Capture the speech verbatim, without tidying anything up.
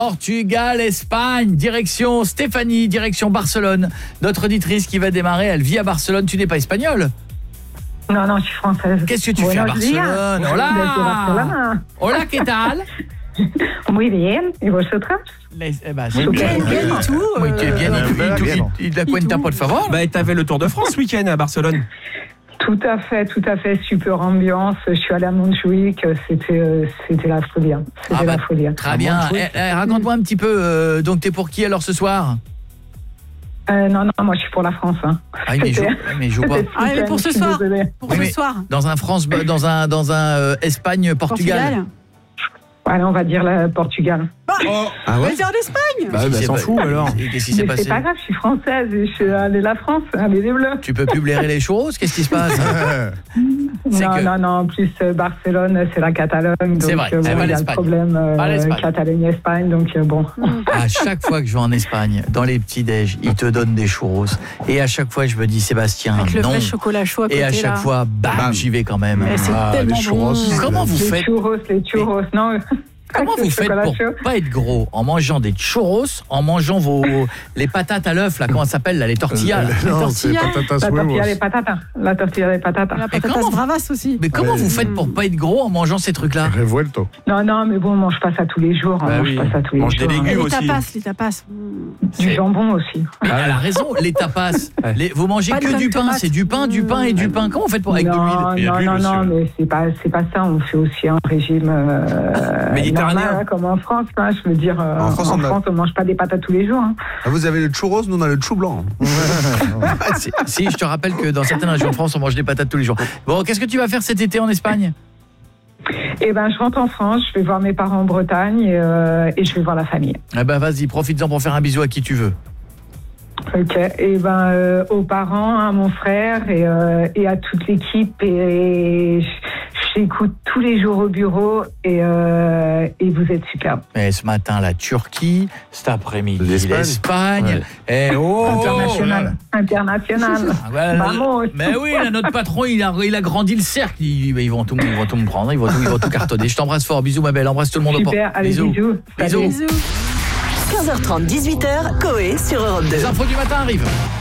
Portugal, Espagne, direction Stéphanie, direction Barcelone. Notre auditrice qui va démarrer, elle vit à Barcelone. Tu n'es pas espagnole? Non, non, je suis française. Qu'est-ce que tu fais à Barcelone? Hola. Hola, ¿qué tal? Muy bien. ¿Y vosotras? Les, eh ben, Muy bien, bien, bien, y tú, Muy bien, bien, euh, y tú, y tú, bien. y- y la cuenta, por favor. Bah, t'avais le Tour de France ce week-end à Barcelone. Tout à fait, tout à fait. Super ambiance. Je suis allée à Montjuïc. C'était, euh, c'était la folie. hein. C'était Ah bah, la folie. hein. Très bien. Eh, eh, raconte-moi un petit peu. euh, donc, t'es pour qui alors ce soir? Euh, non, non, moi je suis pour la France. Hein. Ah, mais il joue, C'était- mais il joue pas. c'était Ah, mais super, pour ce je suis soir. désolée. Pour Oui, ce mais soir. Dans un France, dans un, dans un euh, Espagne, Portugal. Portugal. Allez, on va dire le Portugal. Ah ouais? Vas-y en Espagne. Bah, bah, Qu'est-ce qui s'en s'est fout pas- alors. Qu'est-ce qui s'est Mais passé? c'est pas grave, je suis française. Et je suis allée la France. Allez les bleus. Tu peux plus blairer les churros? Qu'est-ce qui se passe? C'est Non, que- non, non. En plus, euh, Barcelone, c'est la Catalogne. Donc, C'est vrai, euh, c'est bon, pas il y a le l'Espagne. problème euh, Pas l'Espagne. Catalogne-Espagne. Donc, euh, bon. À chaque fois que je vais en Espagne, dans les petits-déj, ils te donnent des churros. Et à chaque fois, je me dis, Sébastien, Avec le non. vrai chocolat chaud à côté Et à chaque là. fois, bam, Bam. j'y vais quand même. Mais c'est Ah, tellement les churros. bon. Comment vous les faites churros, les churros. Non. Comment Avec vous le faites chocolat pour chaud. pas être gros en mangeant des churros, en mangeant vos les patates à l'œuf là, comment ça s'appelle là, les tortillas là. Non, c'est tortilla. patatas La tortilla huevos. des patatas. La tortilla des patatas. La Mais patatas comment- bravas aussi. Mais comment Ouais. vous faites pour pas être gros en mangeant ces trucs là? Revuelto. Non, non, mais bon, on mange pas ça tous les jours. On Bah mange oui. pas ça tous les Mange des jours. hein. Et légumes. les aussi. tapas, les tapas. Mmh. Du jambon aussi. Mais elle a raison, les tapas. Ouais. Les- vous mangez Pas de que pain du de pain, tomate. c'est du pain, du pain et du pain. Comment vous faites pour avec de non, l'huile? Il y a de non, l'huile non, aussi, non, ouais. mais c'est pas, c'est pas ça. On fait aussi un régime euh, Méditerranéen. normal, hein, comme en France. Hein, je veux dire, euh, En France, on a- on mange pas des patates tous les jours. Hein. Ah, vous avez le churros, nous on a le chou blanc. Si, si, je te rappelle que dans certaines régions de France, on mange des patates tous les jours. Bon, qu'est-ce que tu vas faire cet été en Espagne? Et ben, je rentre en France. Je vais voir mes parents en Bretagne et, euh, et je vais voir la famille. Eh ben vas-y, profites-en pour faire un bisou à qui tu veux. Ok. Et ben, euh, aux parents, à mon frère et, euh, et à toute l'équipe. Et, j'écoute tous les jours au bureau et, euh, et vous êtes superbes. Et ce matin la Turquie, cet après-midi L'Espagne. l'Espagne. Et oh, International. International. Ah, voilà, Vamos. mais oui, là, notre patron, il a, il a grandi le cercle. Ils, ils vont tout, ils vont tout me prendre, ils vont tout, ils vont tout cartonner. Je t'embrasse fort, bisous ma belle, embrasse tout le monde au Super. port. Allez, bisous. Salut. Bisous. Bisous. quinze heures trente, dix-huit heures, Coé sur Europe deux. Les infos du matin arrivent.